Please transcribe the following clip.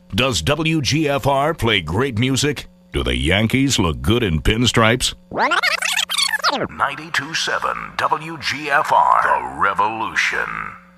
Does WGFR play great music? Do the Yankees look good in pinstripes? 92.7 WGFR, The Revolution.